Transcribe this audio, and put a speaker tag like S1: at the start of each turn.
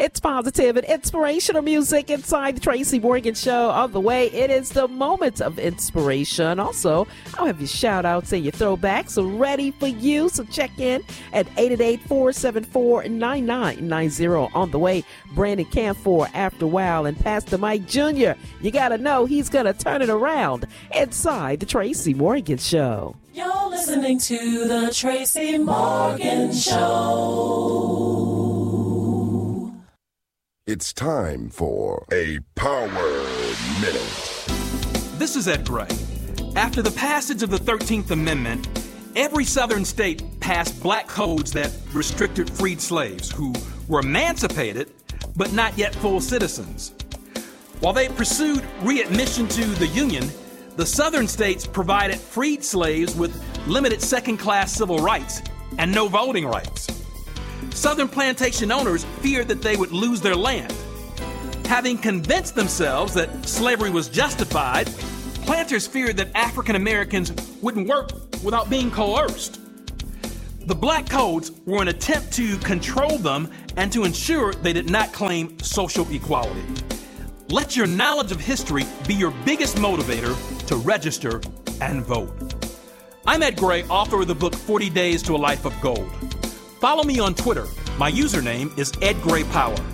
S1: It's positive and inspirational music inside the Tracy Morgan Show. On the way, it is the moment of inspiration. Also, I'll have your shout-outs and your throwbacks ready for you. So check in at 888-474-9990. On the way, Brandon Camphor, After a While, and Pastor Mike Jr. You got to know he's going to turn it around inside the Tracy Morgan Show.
S2: You're listening to the Tracy Morgan Show.
S3: It's time for a Power Minute.
S4: This is Ed Gray. After the passage of the 13th Amendment, every Southern state passed black codes that restricted freed slaves who were emancipated but not yet full citizens. While they pursued readmission to the Union, the Southern states provided freed slaves with limited second-class civil rights and no voting rights. Southern plantation owners feared that they would lose their land. Having convinced themselves that slavery was justified, planters feared that African Americans wouldn't work without being coerced. The black codes were an attempt to control them and to ensure they did not claim social equality. Let your knowledge of history be your biggest motivator to register and vote. I'm Ed Gray, author of the book 40 Days to a Life of Gold. Follow me on Twitter. My username is Ed Gray Power.